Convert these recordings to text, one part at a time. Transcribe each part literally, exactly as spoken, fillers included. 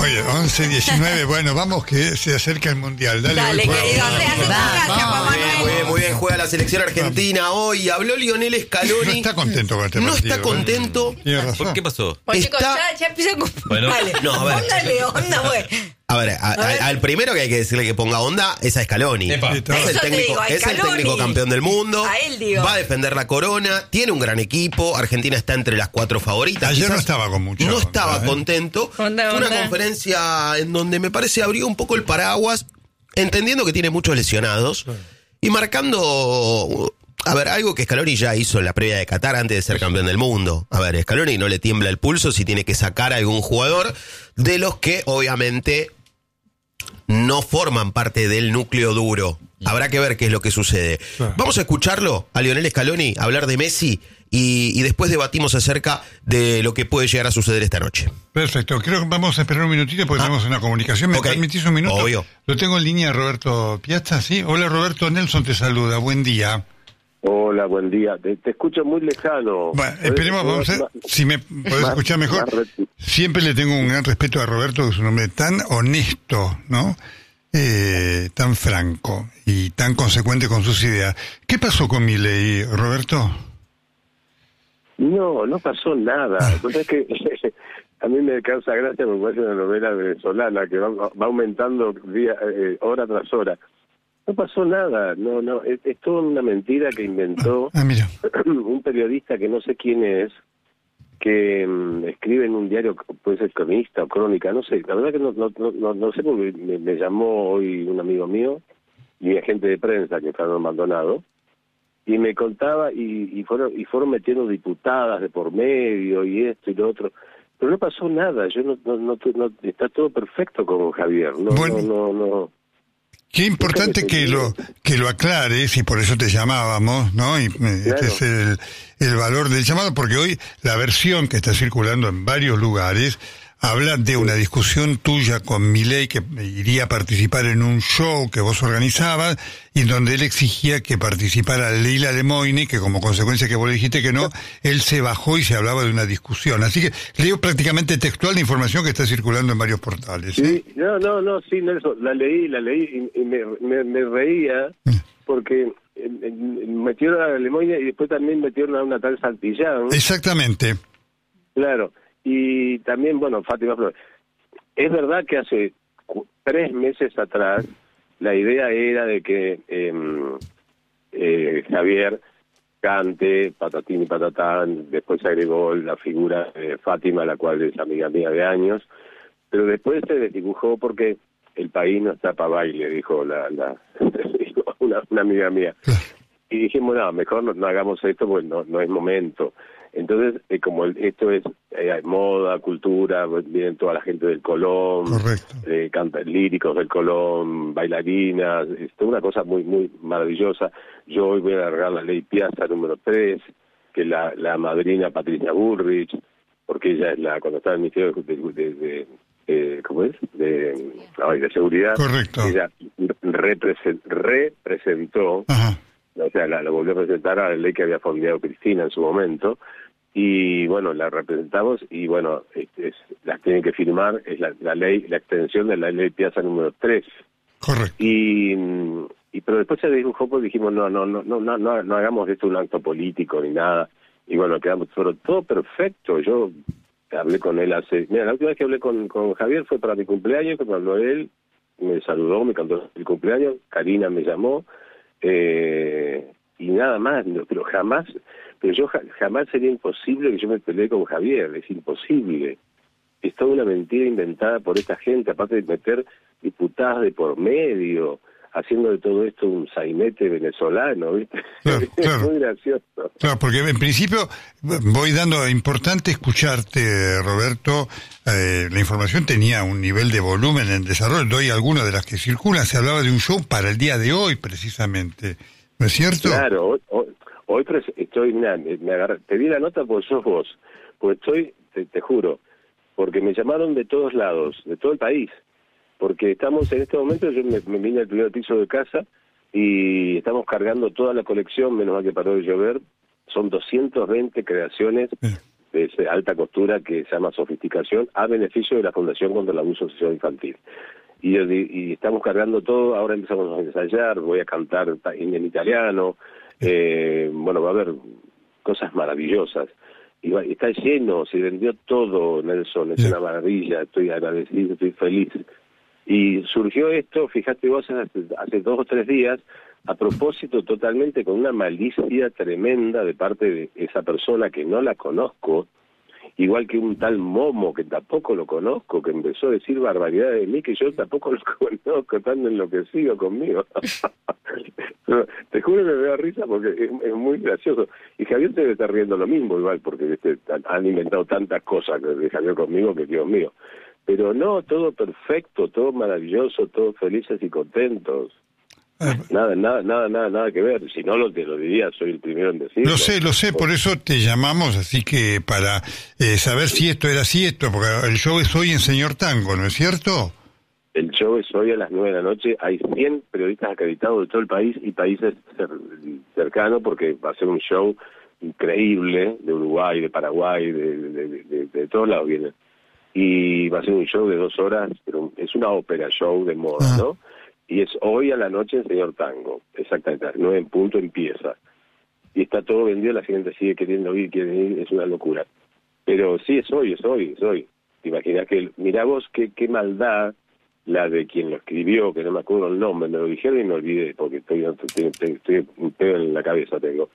Oye, once diecinueve, bueno, vamos que se acerca el Mundial. Dale, Dale, voy, querido, vamos. se hace con gracia, Juan Muy bien, muy bien, Manuel. muy bien, juega la selección argentina hoy. Habló Lionel Scaloni. No está contento con este No partido. está contento. ¿eh? Tiene razón. ¿Por qué pasó? Pues chicos, Está- ya, ya empieza con... Bueno. Dale, No, a ver. póngale onda, güey. A ver, a- A ver. a- al primero que hay que decirle que ponga onda es a Scaloni. Epa. Es el Eso te técnico, digo, a es el Scaloni. técnico campeón del mundo. A él digo. Va a defender la corona. Tiene un gran equipo. Argentina está entre las cuatro favoritas. Ayer no Quizás estaba con mucha No onda, estaba ¿eh? contento. Onda, Fue una onda. conferencia en donde me parece abrió un poco el paraguas, entendiendo que tiene muchos lesionados y marcando. A ver, algo que Scaloni ya hizo en la previa de Qatar antes de ser campeón del mundo. A ver, Scaloni no le tiembla el pulso si tiene que sacar a algún jugador de los que obviamente no forman parte del núcleo duro. Habrá que ver qué es lo que sucede. Claro. Vamos a escucharlo a Lionel Scaloni hablar de Messi y, y después debatimos acerca de lo que puede llegar a suceder esta noche. Perfecto, creo que vamos a esperar un minutito porque Ah. tenemos una comunicación. ¿Me Ok. permitís un minuto? Obvio. Lo tengo en línea, Roberto Piazza, ¿sí? Hola, Roberto, Nelson te saluda, buen día. Hola, buen día. Te, te escucho muy lejano. Bueno, esperemos, vamos a ver si me podés más- escuchar mejor. más re- Siempre le tengo un gran respeto a Roberto, que es un hombre tan honesto, ¿no? Eh, tan franco y tan consecuente con sus ideas. ¿Qué pasó con Milei, Roberto? No, no pasó nada. Entonces que a mí me causa gracia porque parece una novela venezolana que va, va aumentando día, eh, hora tras hora. No pasó nada. No, no. Es, es toda una mentira que inventó Ah, mira. un periodista que no sé quién es, que mm, escribe en un diario, puede ser cronista o crónica, no sé. La verdad que no, no, no, no, no sé porque me, me llamó hoy un amigo mío y mi agente de prensa que Fernando Maldonado. Y me contaba, y, y fueron y fueron metiendo diputadas de por medio, y esto y lo otro. Pero no pasó nada, yo no, no, no, no- está todo perfecto con Javier. No, Bueno. no, no, no. Qué importante que lo que lo aclares y por eso te llamábamos, ¿no? Y eh, Claro. este es el, el valor del llamado, porque hoy la versión que está circulando en varios lugares habla de una discusión tuya con Milei que iría a participar en un show que vos organizabas y en donde él exigía que participara Leila Lemoine, que como consecuencia que vos le dijiste que no, él se bajó y se hablaba de una discusión. Así que leo prácticamente textual la información que está circulando en varios portales. ¿eh? Sí, no, no, no, sí, Nelson, la leí, la leí y, y me, me, me reía porque eh, eh, metieron a Lemoyne y después también metieron a una tal Santillán. Exactamente. Claro, y también, bueno, Fátima Flores. Es verdad que hace cu- tres meses atrás la idea era de que eh, eh, Javier cante patatín y patatán, después se agregó la figura de Fátima, la cual es amiga mía de años, pero después se desdibujó porque el país no está para baile, dijo la, la dijo una, una amiga mía. Y dijimos, no, mejor no, no hagamos esto porque no, no es momento. Entonces, eh, como el- esto es eh, moda, cultura, vienen toda la gente del Colón, Correcto. eh, canta- líricos del Colón, bailarinas, es toda una cosa muy muy maravillosa. Yo hoy voy a agarrar la ley Piazza número tres, que es la, la madrina Patricia Bullrich, porque ella es la, cuando estaba en el Ministerio de, de, de- eh, ¿cómo es? De, ay, de Seguridad. Correcto. Ella represen- representó, Ajá. o sea, la, la volvió a presentar a la ley que había fondeado Cristina en su momento, y bueno, la representamos, y bueno, es, es- la tienen que firmar, es la, la ley, la extensión de la ley Piazza número tres. Correcto. Y, mm, y pero después se dibujó porque dijimos, no, no, no, no, no, no, no hagamos de esto un acto político ni nada, y bueno, quedamos, pero todo perfecto. Yo hablé con él hace, mira, la última vez que hablé con, con Javier fue para mi cumpleaños, cuando habló él, me saludó, me cantó el cumpleaños, Karina me llamó, eh, y nada más, no, pero jamás, pero yo ja- jamás sería imposible que yo me peleé con Javier, es imposible. Es toda una mentira inventada por esta gente, aparte de meter diputadas de por medio, haciendo de todo esto un sainete venezolano, ¿viste? Claro, Es claro. muy gracioso. Claro, porque en principio voy dando, importante escucharte, Roberto, eh, la información tenía un nivel de volumen en desarrollo, doy algunas de las que circulan, se hablaba de un show para el día de hoy precisamente, ¿no es cierto? Claro, hoy, hoy, hoy pres- estoy, mirá, me, me agarré, te di la nota porque sos vos, porque estoy, te, te juro, porque me llamaron de todos lados, de todo el país, porque estamos en este momento, yo me, me vine al primer piso de casa y estamos cargando toda la colección, menos mal que paró de llover, son doscientas veinte creaciones Bien. de esa alta costura que se llama Sofisticación, a beneficio de la Fundación contra el Abuso Sexual Infantil. Y, y estamos cargando todo, ahora empezamos a ensayar, voy a cantar en italiano, eh, bueno, va a haber cosas maravillosas. Y va, está lleno, se vendió todo, Nelson, es una maravilla, estoy agradecido, estoy feliz. Y surgió esto, fíjate vos, hace, hace dos o tres días, a propósito totalmente con una malicia tremenda de parte de esa persona que no la conozco, igual que un tal Momo que tampoco lo conozco, que empezó a decir barbaridades de mí que yo tampoco lo conozco, tan enloquecido conmigo. Te juro que me da risa porque es, es muy gracioso. Y Javier debe estar riendo lo mismo igual, porque ¿viste? Han inventado tantas cosas de Javier conmigo que Dios mío. Pero no, todo perfecto, todo maravilloso, todos felices y contentos. Nada, nada, nada, nada, nada que ver. Si no, lo te lo diría, soy el primero en decirlo. Lo sé, lo sé, por eso te llamamos, así que para eh, saber si esto era cierto, porque el show es hoy en Señor Tango, ¿no es cierto? El show es hoy a las nueve de la noche. Hay cien periodistas acreditados de todo el país y países cer- cercanos, porque va a ser un show increíble, de Uruguay, de Paraguay, de, de, de, de, de todos lados vienen. Y va a ser un show de dos horas, pero es una ópera show de moda, ah. ¿no? Y es hoy a la noche en Señor Tango, exactamente, a las nueve en punto empieza. Y está todo vendido, la gente sigue queriendo ir, quiere ir, es una locura. Pero sí, es hoy, es hoy, es hoy. Te imaginas que, mirá vos qué, qué maldad la de quien lo escribió, que no me acuerdo el nombre, me lo dijeron y me olvidé, porque estoy, estoy, estoy, estoy un pedo en la cabeza tengo.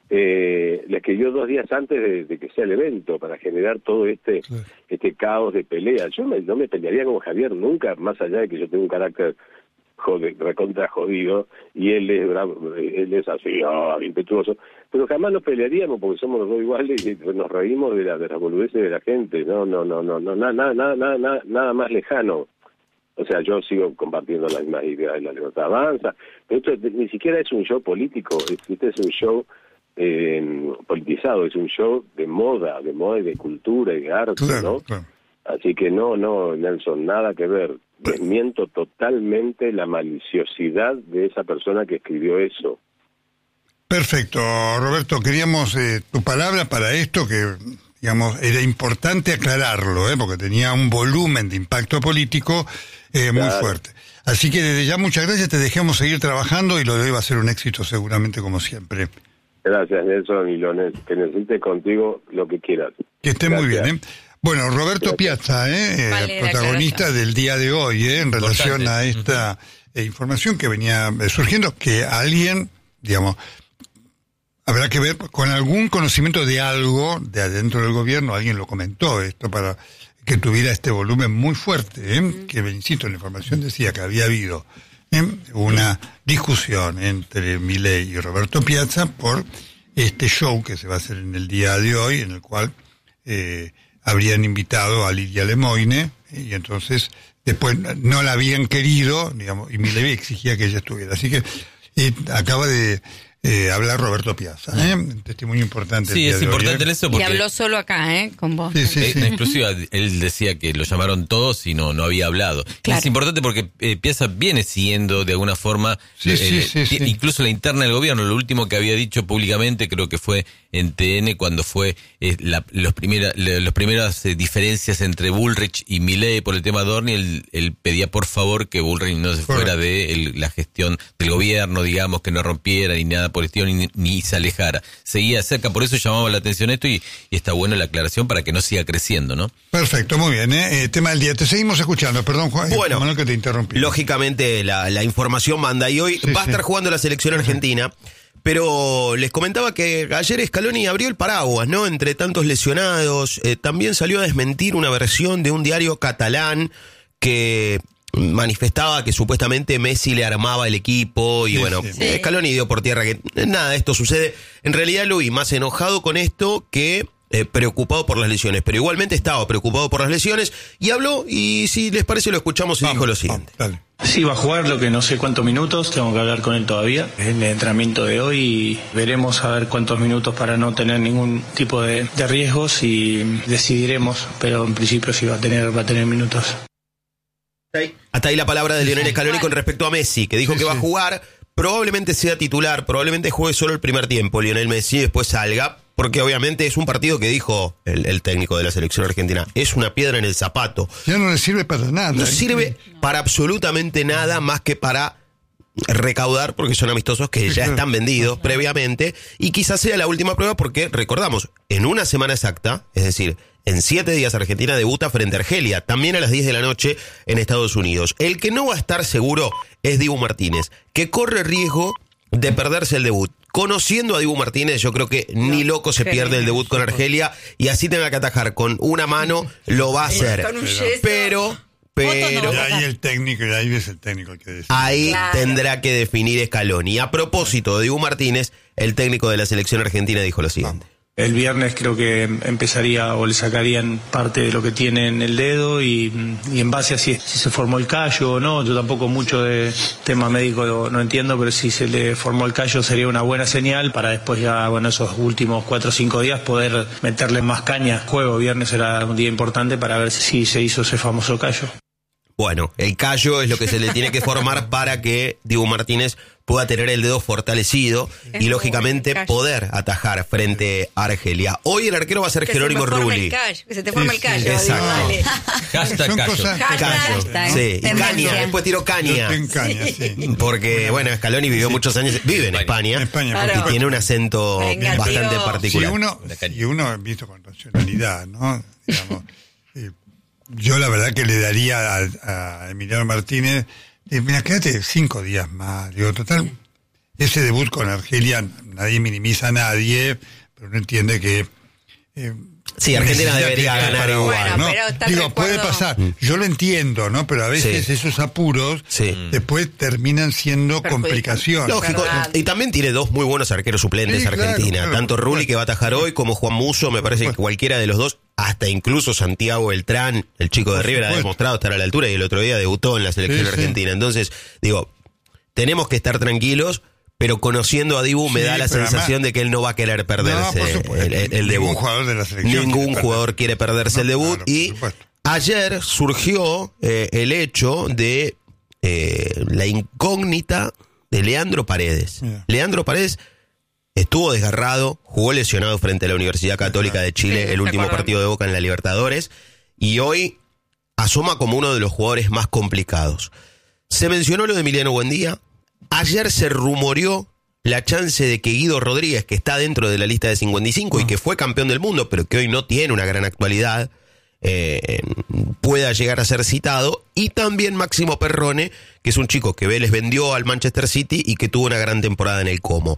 Eh, le escribió dos días antes de, de que sea el evento para generar todo este sí. este caos de pelea. Yo me, no me pelearía con Javier nunca, más allá de que yo tengo un carácter jode, recontra jodido y él es bravo, él es así, oh, impetuoso, pero jamás nos pelearíamos porque somos los dos iguales y nos reímos de la de las boludeces de la gente. No, no, no, no, no, nada, nada, nada, nada, nada más lejano. O sea, yo sigo compartiendo las mismas ideas de la libertad avanza, pero esto ni siquiera es un show político, este es un show eh, politizado, es un show de moda, de moda y de cultura y de arte, claro, ¿no? Claro. Así que no, no, Nelson, nada que ver. Desmiento totalmente la maliciosidad de esa persona que escribió eso. Perfecto, Roberto, queríamos eh, tu palabra para esto, que digamos era importante aclararlo, ¿eh? Porque tenía un volumen de impacto político eh, muy claro. fuerte. Así que desde ya muchas gracias, te dejamos seguir trabajando y lo de hoy va a ser un éxito seguramente como siempre. Gracias, Nelson, y lo ne- que necesites contigo lo que quieras. Que esté gracias. Muy bien, ¿eh? Bueno, Roberto Piazza, ¿eh? Vale, protagonista del día de hoy, ¿eh? En relación Importante. a esta uh-huh. eh, información que venía eh, surgiendo, que alguien, digamos, habrá que ver con algún conocimiento de algo de adentro del gobierno, alguien lo comentó esto para que tuviera este volumen muy fuerte, ¿eh? Uh-huh. Que, insisto, la información decía que había habido ¿eh? una discusión entre Milei y Roberto Piazza por este show que se va a hacer en el día de hoy, en el cual eh, habrían invitado a Lidia Lemoine, y entonces después no la habían querido, digamos, y Milei exigía que ella estuviera. Así que eh, acaba de eh, hablar Roberto Piazza, ¿eh? Un testimonio importante. Sí, es importante en eso porque... Y habló solo acá, ¿eh? Con vos. Sí, sí, sí. En exclusiva, él decía que lo llamaron todos y no no había hablado. Claro. Es importante porque eh, Piazza viene siguiendo de alguna forma, sí, eh, sí, sí, t- sí. incluso la interna del gobierno. Lo último que había dicho públicamente creo que fue en T N cuando fue eh, la, los primera, la, las primeras eh, diferencias entre Bullrich y Milei por el tema Dorni. Él, él pedía por favor que Bullrich no se fuera de el, la gestión del gobierno, digamos, que no rompiera ni nada por el estilo, ni, ni se alejara. Seguía cerca, por eso llamaba la atención esto y, y está buena la aclaración para que no siga creciendo, ¿no? Perfecto, muy bien, ¿eh? Eh, tema del día. Te seguimos escuchando, perdón, Juan. Bueno, Manuel, que te interrumpí. Lógicamente la, la información manda y hoy sí, va a sí. estar jugando la selección argentina. Pero les comentaba que ayer Scaloni abrió el paraguas, ¿no? Entre tantos lesionados, eh, también salió a desmentir una versión de un diario catalán que manifestaba que supuestamente Messi le armaba el equipo y sí, bueno, sí. Scaloni dio por tierra que nada de esto sucede. En realidad lo vi más enojado con esto que eh, preocupado por las lesiones, pero igualmente estaba preocupado por las lesiones y habló y si les parece lo escuchamos y vamos, dijo lo siguiente. Vamos, dale. Sí, va a jugar lo que no sé cuántos minutos, tengo que hablar con él todavía en el entrenamiento de hoy y veremos a ver cuántos minutos para no tener ningún tipo de, de riesgos y decidiremos, pero en principio sí va a tener, va a tener minutos. Hasta ahí la palabra de Lionel Scaloni con respecto a Messi, que dijo sí, que va sí. a jugar, probablemente sea titular, probablemente juegue solo el primer tiempo Lionel Messi y después salga, porque obviamente es un partido que dijo el, el técnico de la selección argentina, es una piedra en el zapato. Ya no le sirve para nada. No ¿eh? sirve para absolutamente nada más que para recaudar, porque son amistosos que ya están vendidos previamente, y quizás sea la última prueba porque, recordamos, en una semana exacta, es decir, en siete días Argentina debuta frente a Argelia, también a las diez de la noche en Estados Unidos. El que no va a estar seguro es Dibu Martínez, que corre riesgo de perderse el debut. Conociendo a Dibu Martínez, yo creo que ni loco se pierde el debut con Argelia, y así tenga que atajar con una mano, lo va a hacer. Pero... Pero y ahí el técnico, y ahí es el técnico el que decide. Ahí claro. tendrá que definir Scaloni. A propósito de Dibu Martínez, el técnico de la selección argentina dijo lo siguiente. El viernes creo que empezaría o le sacarían parte de lo que tiene en el dedo y, y en base a si, si se formó el callo o no, yo tampoco mucho de tema médico no entiendo, pero si se le formó el callo sería una buena señal para después ya, bueno, esos últimos cuatro o cinco días poder meterle más caña. Juego viernes era un día importante para ver si se hizo ese famoso callo. Bueno, el callo es lo que se le tiene que formar para que Dibu Martínez pueda tener el dedo fortalecido y, lógicamente, poder atajar frente a Argelia. Hoy el arquero va a ser que Jerónimo se me forme Rulli. el callo, que se te forme Sí, el callo. sí, exacto. Dale. Hashtag Son callo. cosas- Callo. Hashtag, Sí, y tendencia. caña, después tiró caña. En caña, sí. Porque, bueno, Scaloni vivió muchos años, vive en España, En España, por Claro. y supuesto. tiene un acento Venga, bastante tío. particular. Si uno, si uno visto con racionalidad, ¿no? Digamos, eh, yo la verdad que le daría a, a Emiliano Martínez, eh, mira, quédate cinco días más. Digo, total, ese debut con Argelia, nadie minimiza a nadie, pero uno entiende que... Eh, Sí, Argentina necesita debería que- ganar para igual. jugar, Bueno, pero está el Digo, puede recuerdo. pasar. Yo lo entiendo, ¿no? Pero a veces Sí. esos apuros Sí. después terminan siendo Perjudican. complicaciones. Lógico, Verdad. y también tiene dos muy buenos arqueros suplentes Sí, claro, Argentina, claro, tanto por Rulli supuesto. que va a atajar hoy como Juan Musso, me parece que cualquiera de los dos, hasta incluso Santiago Beltrán, el chico de Por River, ha supuesto. demostrado estar a la altura y el otro día debutó en la selección Sí, sí. argentina. Entonces, digo, tenemos que estar tranquilos, pero conociendo a Dibu me Sí, da la pero sensación además- de que él no va a querer perderse No, por supuesto. el, el- el debut. Ningún jugador de la selección Ningún quiere jugador perder. quiere perderse No, el debut claro, por y supuesto. ayer surgió eh, el hecho de eh, la incógnita de Leandro Paredes. Mira. Leandro Paredes estuvo desgarrado, jugó lesionado frente a la Universidad Católica de Chile, Sí, el me último acuerdo. partido de Boca en la Libertadores, y hoy asoma como uno de los jugadores más complicados. Se mencionó lo de Emiliano Buendía, ayer se rumoreó la chance de que Guido Rodríguez, que está dentro de la lista de cincuenta y cinco y que fue campeón del mundo, pero que hoy no tiene una gran actualidad, eh, pueda llegar a ser citado, y también Máximo Perrone, que es un chico que Vélez vendió al Manchester City y que tuvo una gran temporada en el Como.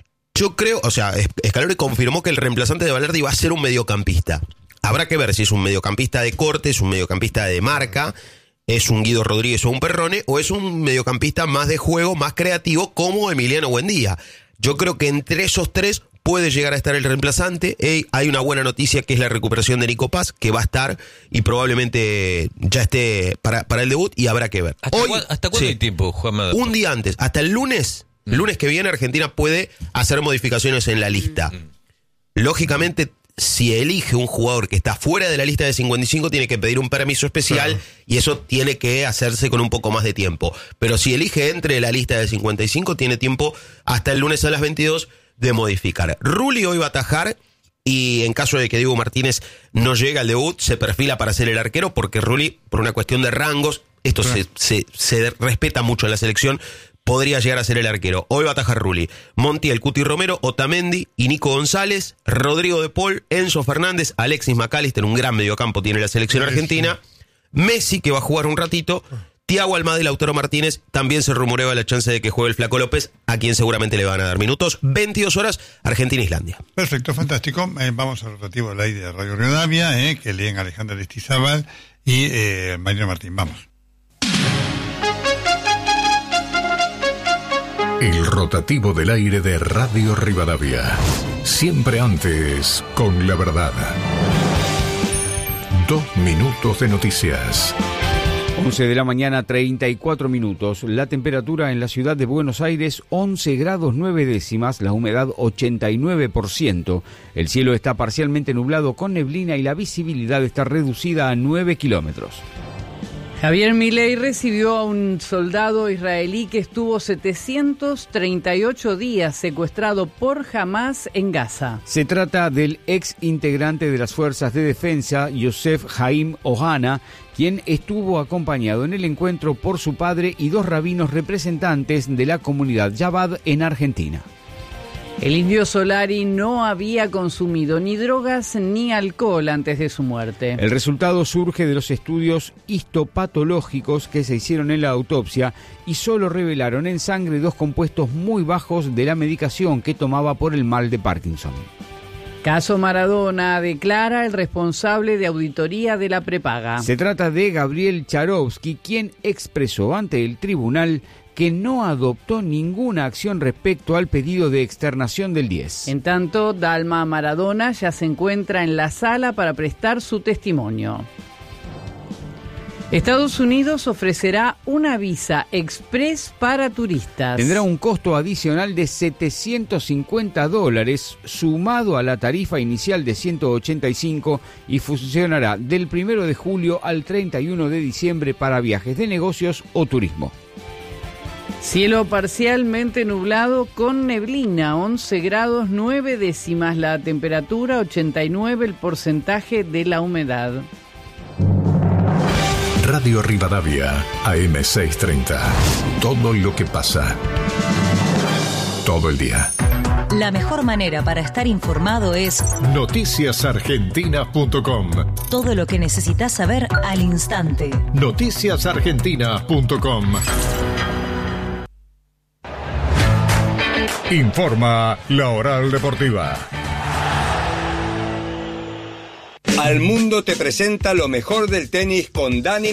Yo creo, o sea, Scaloni confirmó que el reemplazante de Valerdi va a ser un mediocampista. Habrá que ver si es un mediocampista de corte, es un mediocampista de marca, es un Guido Rodríguez o un Perrone, o es un mediocampista más de juego, más creativo, como Emiliano Buendía. Yo creo que entre esos tres puede llegar a estar el reemplazante. Hey, hay una buena noticia que es la recuperación de Nico Paz, que va a estar y probablemente ya esté para, para el debut, y habrá que ver. ¿Hasta, Hoy, cuándo, ¿hasta cuándo sí, hay tiempo, Juanma? un día antes, hasta el lunes, el lunes que viene Argentina puede hacer modificaciones en la lista. Lógicamente, si elige un jugador que está fuera de la lista de cincuenta y cinco, tiene que pedir un permiso especial, Claro. y eso tiene que hacerse con un poco más de tiempo. Pero si elige entre la lista de cincuenta y cinco, tiene tiempo hasta el lunes a las veintidós de modificar. Rulli hoy va a atajar, y en caso de que Dibu Martínez no llegue al debut, se perfila para ser el arquero, porque Rulli, por una cuestión de rangos, esto Claro. se, se, se respeta mucho en la selección, podría llegar a ser el arquero. Hoy va a atajar Rulli, Montiel, Cuti Romero, Otamendi y Nico González, Rodrigo de Paul, Enzo Fernández, Alexis McAllister, un gran mediocampo tiene la selección Sí, argentina, Messi, que va a jugar un ratito, Thiago Almada y Lautaro Martínez. También se rumoreaba la chance de que juegue el Flaco López, a quien seguramente le van a dar minutos. veintidós horas, Argentina-Islandia. Perfecto, fantástico. Eh, vamos al rotativo del aire de Radio Rivadavia, eh, que leen Alejandra Aristizábal y eh, Mariano Martín. Vamos. El rotativo del aire de Radio Rivadavia. Siempre antes con la verdad. Dos minutos de noticias. once de la mañana, treinta y cuatro minutos. La temperatura en la ciudad de Buenos Aires, once grados nueve décimas, la humedad ochenta y nueve por ciento. El cielo está parcialmente nublado con neblina y la visibilidad está reducida a nueve kilómetros. Javier Milei recibió a un soldado israelí que estuvo setecientos treinta y ocho días secuestrado por Hamás en Gaza. Se trata del ex integrante de las fuerzas de defensa, Yosef Haim Ohana, quien estuvo acompañado en el encuentro por su padre y dos rabinos representantes de la comunidad Yabad en Argentina. El indio Solari no había consumido ni drogas ni alcohol antes de su muerte. El resultado surge de los estudios histopatológicos que se hicieron en la autopsia y solo revelaron en sangre dos compuestos muy bajos de la medicación que tomaba por el mal de Parkinson. Caso Maradona, declara el responsable de auditoría de la prepaga. Se trata de Gabriel Charovsky, quien expresó ante el tribunal que no adoptó ninguna acción respecto al pedido de externación del diez. En tanto, Dalma Maradona ya se encuentra en la sala para prestar su testimonio. Estados Unidos ofrecerá una visa express para turistas. Tendrá un costo adicional de setecientos cincuenta dólares, sumado a la tarifa inicial de ciento ochenta y cinco, y funcionará del primero de julio al treinta y uno de diciembre para viajes de negocios o turismo. Cielo parcialmente nublado con neblina, once grados nueve décimas la temperatura, ochenta y nueve el porcentaje de la humedad. Radio Rivadavia, A M seiscientos treinta. Todo lo que pasa. Todo el día. La mejor manera para estar informado es noticias argentinas punto com. Todo lo que necesitas saber al instante. noticias argentinas punto com. Informa La Oral Deportiva. Al Mundo te presenta lo mejor del tenis con Dani